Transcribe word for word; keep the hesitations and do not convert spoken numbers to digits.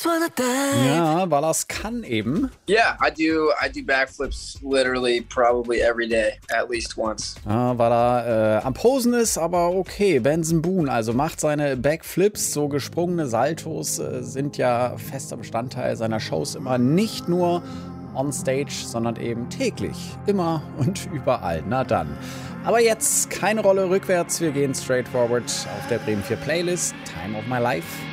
Ja, Ballas kann eben. Yeah, I do. I do backflips literally probably every day, at least once. Ja, weil er äh, am Posen ist, aber okay. Benson Boone, also macht seine Backflips, so gesprungene Saltos äh, sind ja fester Bestandteil seiner Shows immer, nicht nur on stage, sondern eben täglich, immer und überall. Na dann. Aber jetzt keine Rolle rückwärts, wir gehen straight forward auf der Bremen vier Playlist. Time of My Life.